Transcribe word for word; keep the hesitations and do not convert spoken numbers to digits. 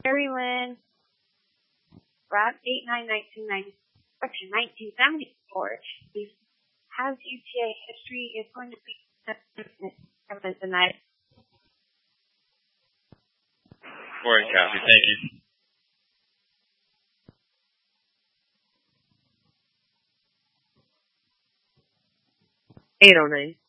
Mary Lynn, Brad eight nine nineteen ninety section nineteen seventy four has U T A history is going to be evidence tonight. Morning, copy. Thank you. eight oh nine.